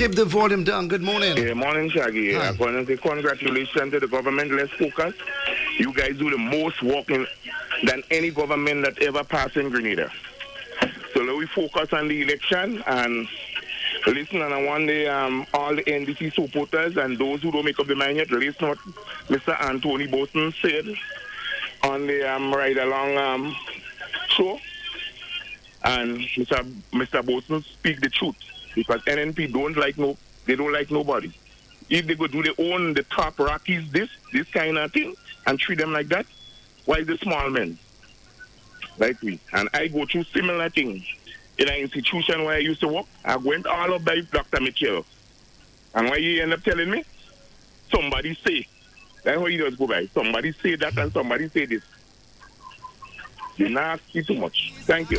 Keep the volume down. Good morning. Yeah, morning, Shaggy. Hi. I want to say congratulations to the government. Let's focus. You guys do the most walking than any government that ever passed in Grenada. So let we focus on the election and listen. And I want all the NDC supporters and those who don't make up their mind yet, listen what Mr. Anthony Bolton said on the Ride Along show. And Mr. Bolton speak the truth because NNP don't like nobody. If they go do their own, the top Rockies, this kind of thing, and treat them like that, why the small men like me? And I go through similar things in an institution where I used to work. I went all up by Dr. Mitchell. And why you end up telling me? Somebody say. That's how you just go by. Somebody say that and somebody say this. You're not asking too much. Thank you.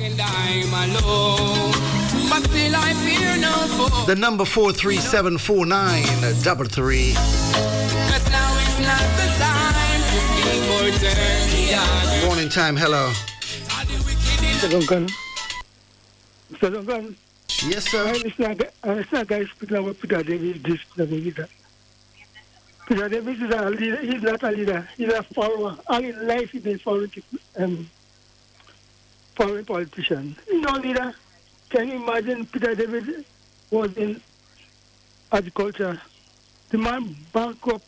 The number 4374933. Morning time, hello. Mr. Duncan. Mr. Duncan. Yes, sir. I understand guys speaking about Peter Davis, this, Peter Davis. Peter Davis is a leader. He's not a leader. He's a follower. All his life he's been following politicians. He's no leader. Can you imagine Peter Davis was in agriculture? The man bankrupt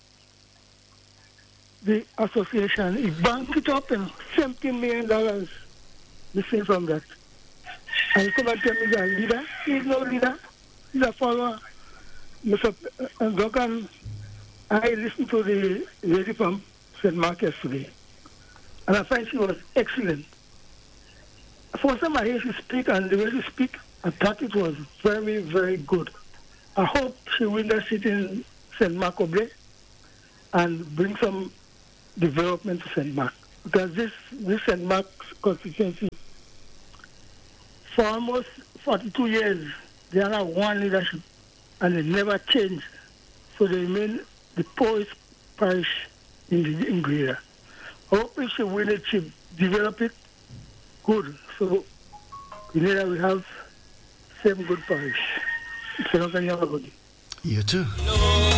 the association. He banked it up in $17 million. Missing from that. And he come and tell me he's a leader. He's no leader. He's a follower. Mr. Duncan, I listened to the lady from St. Mark yesterday, and I find she was excellent. First time I hear she speak, and the way she speak, I thought it was very, very good. I hope she win the seat in St. Mark Oblé and bring some development to St. Mark. Because this St. Mark's constituency, for almost 42 years, they are one leadership, and they never changed. So they remain the poorest parish in Grenada. I hope if she win it, she develop it good. So Grenada will have same good parish. So can you have a good day? You too.